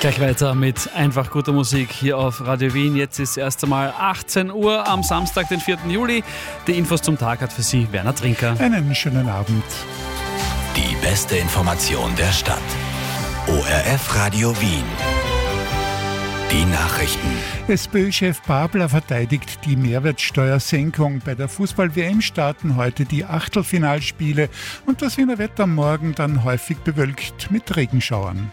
Gleich weiter mit einfach guter Musik hier auf Radio Wien. Jetzt ist erst einmal 18 Uhr am Samstag, den 4. Juli. Die Infos zum Tag hat für Sie Werner Trinker. Einen schönen Abend. Die beste Information der Stadt. ORF Radio Wien. Die Nachrichten. SPÖ-Chef Babler verteidigt die Mehrwertsteuersenkung. Bei der Fußball-WM starten heute die Achtelfinalspiele und das Wiener Wetter morgen dann häufig bewölkt mit Regenschauern.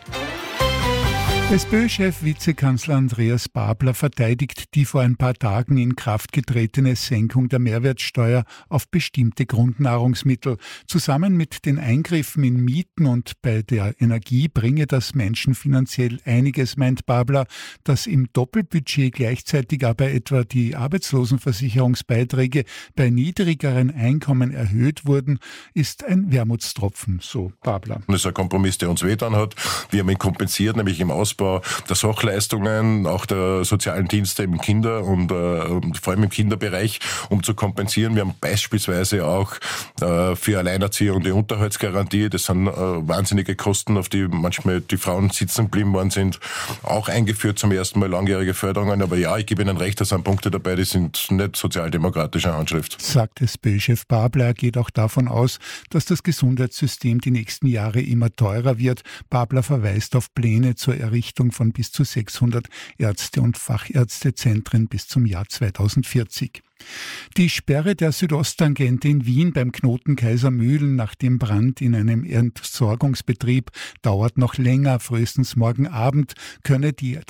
SPÖ-Chef Vizekanzler Andreas Babler verteidigt die vor ein paar Tagen in Kraft getretene Senkung der Mehrwertsteuer auf bestimmte Grundnahrungsmittel. Zusammen mit den Eingriffen in Mieten und bei der Energie bringe das Menschen finanziell einiges, meint Babler. Dass im Doppelbudget gleichzeitig aber etwa die Arbeitslosenversicherungsbeiträge bei niedrigeren Einkommen erhöht wurden, ist ein Wermutstropfen, so Babler. Das ist ein Kompromiss, der uns wehgetan hat. Wir haben ihn kompensiert, nämlich im Ausbau der Sachleistungen, auch der sozialen Dienste im Kinder- und vor allem im Kinderbereich, um zu kompensieren. Wir haben beispielsweise auch für Alleinerziehung die Unterhaltsgarantie. Das sind wahnsinnige Kosten, auf die manchmal die Frauen sitzen geblieben worden sind, auch eingeführt, zum ersten Mal langjährige Förderungen. Aber ja, ich gebe Ihnen recht, da sind Punkte dabei, die sind nicht sozialdemokratischer Handschrift. Sagt SPÖ-Chef Babler. Er geht auch davon aus, dass das Gesundheitssystem die nächsten Jahre immer teurer wird. Babler verweist auf Pläne zur Errichtung von bis zu 600 Ärzte- und Fachärztezentren bis zum Jahr 2040. Die Sperre der Südosttangente in Wien beim Knoten Kaisermühlen nach dem Brand in einem Entsorgungsbetrieb dauert noch länger. Frühestens morgen Abend könne die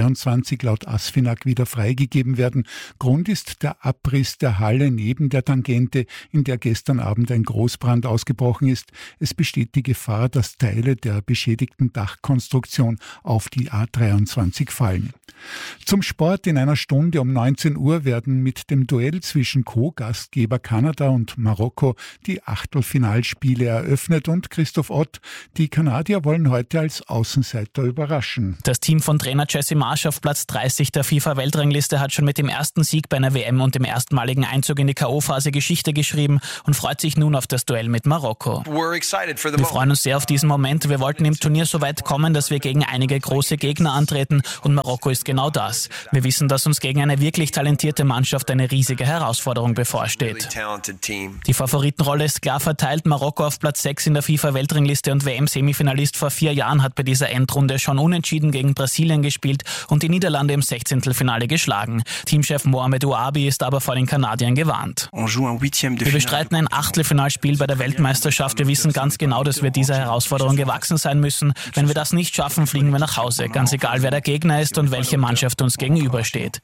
A23 laut ASFINAG wieder freigegeben werden. Grund ist der Abriss der Halle neben der Tangente, in der gestern Abend ein Großbrand ausgebrochen ist. Es besteht die Gefahr, dass Teile der beschädigten Dachkonstruktion auf die A23 fallen. Zum Sport: in einer Stunde um 19 Uhr werden mit dem Duell zwischen Co-Gastgeber Kanada und Marokko die Achtelfinalspiele eröffnet und Christoph Ott, die Kanadier wollen heute als Außenseiter überraschen. Das Team von Trainer Jesse Marsch auf Platz 30 der FIFA-Weltrangliste hat schon mit dem ersten Sieg bei einer WM und dem erstmaligen Einzug in die K.O.-Phase Geschichte geschrieben und freut sich nun auf das Duell mit Marokko. Wir freuen uns sehr auf diesen Moment. Wir wollten im Turnier so weit kommen, dass wir gegen einige große Gegner antreten und Marokko ist genau das. Wir wissen, dass uns gegen eine wirklich talentierte Mannschaft eine riesige Herausforderung bevorsteht. Die Favoritenrolle ist klar verteilt. Marokko auf Platz 6 in der FIFA-Weltrangliste und WM-Semifinalist vor 4 Jahren hat bei dieser Endrunde schon unentschieden gegen Brasilien gespielt und die Niederlande im 16. Finale geschlagen. Teamchef Mohamed Ouabi ist aber vor den Kanadiern gewarnt. Wir bestreiten ein Achtelfinalspiel bei der Weltmeisterschaft. Wir wissen ganz genau, dass wir dieser Herausforderung gewachsen sein müssen. Wenn wir das nicht schaffen, fliegen wir nach Hause. Ganz egal, wer der Gegner ist und welche Mannschaft uns gegenübersteht.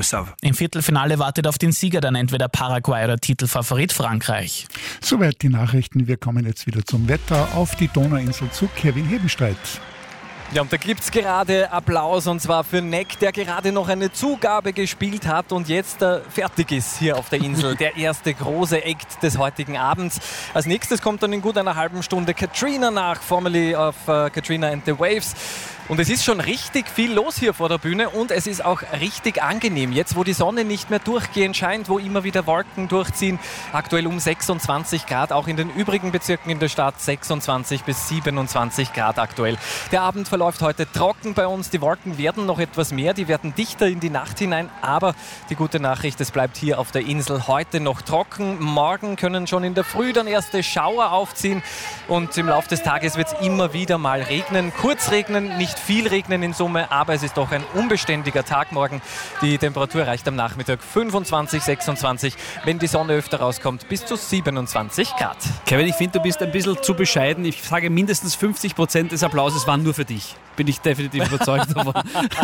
Im Viertelfinale wartet auf den Sieger dann entweder Paraguay oder Titelfavorit Frankreich. Soweit die Nachrichten. Wir kommen jetzt wieder zum Wetter auf die Donauinsel zu Kevin Hebenstreit. Ja, und da gibt's gerade Applaus und zwar für Neck, der gerade noch eine Zugabe gespielt hat und jetzt fertig ist hier auf der Insel. Der erste große Act des heutigen Abends. Als nächstes kommt dann in gut einer halben Stunde Katrina nach, formerly of Katrina and the Waves. Und es ist schon richtig viel los hier vor der Bühne und es ist auch richtig angenehm. Jetzt, wo die Sonne nicht mehr durchgehend scheint, wo immer wieder Wolken durchziehen, aktuell um 26 Grad, auch in den übrigen Bezirken in der Stadt 26 bis 27 Grad aktuell. Der Abend verläuft heute trocken bei uns. Die Wolken werden noch etwas mehr, die werden dichter in die Nacht hinein, aber die gute Nachricht, es bleibt hier auf der Insel heute noch trocken. Morgen können schon in der Früh dann erste Schauer aufziehen und im Laufe des Tages wird es immer wieder mal regnen. Kurz regnen, nicht viel regnen in Summe, aber es ist doch ein unbeständiger Tag morgen. Die Temperatur reicht am Nachmittag 25, 26, wenn die Sonne öfter rauskommt, bis zu 27 Grad. Kevin, ich finde, du bist ein bisschen zu bescheiden. Ich sage, mindestens 50% des Applauses waren nur für dich. Bin ich definitiv überzeugt davon.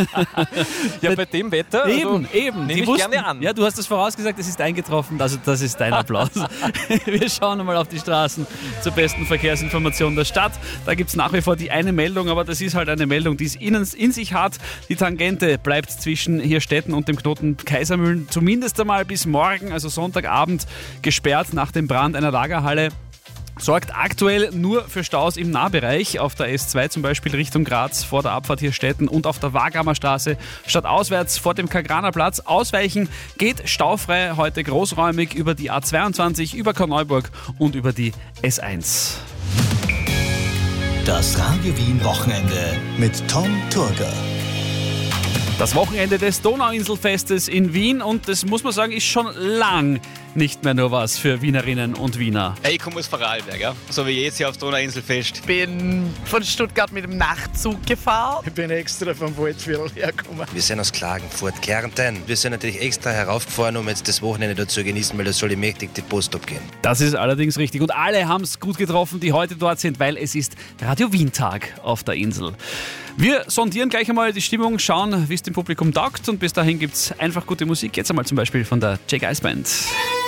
Ja, bei dem Wetter eben. Nehme ich gerne an. Ja, du hast das vorausgesagt, es ist eingetroffen, also das ist dein Applaus. Wir schauen einmal auf die Straßen zur besten Verkehrsinformation der Stadt. Da gibt es nach wie vor die eine Meldung, aber das ist halt eine Meldung, die es in sich hat. Die Tangente bleibt zwischen Hirstetten und dem Knoten Kaisermühlen zumindest einmal bis morgen, also Sonntagabend, gesperrt nach dem Brand einer Lagerhalle. Sorgt aktuell nur für Staus im Nahbereich, auf der S2 zum Beispiel Richtung Graz vor der Abfahrt Hirstetten und auf der Wagramer Straße stadtauswärts vor dem Kagraner Platz. Ausweichen geht staufrei heute großräumig über die A22, über Korneuburg und über die S1. Das Radio Wien Wochenende mit Tom Turger. Das Wochenende des Donauinselfestes in Wien und das muss man sagen, ist schon lang nicht mehr nur was für Wienerinnen und Wiener. Ich komme aus Vorarlberg, ja? So wie jetzt hier aufs Donauinselfest. Ich bin von Stuttgart mit dem Nachtzug gefahren. Ich bin extra vom Waldviertel hergekommen. Wir sind aus Klagenfurt, Kärnten. Wir sind natürlich extra heraufgefahren, um jetzt das Wochenende dort zu genießen, weil da soll mächtig die Post abgehen. Das ist allerdings richtig und alle haben es gut getroffen, die heute dort sind, weil es ist Radio Wien-Tag auf der Insel. Wir sondieren gleich einmal die Stimmung, schauen, wie es dem Publikum taugt und bis dahin gibt es einfach gute Musik. Jetzt einmal zum Beispiel von der Jake Ice Band.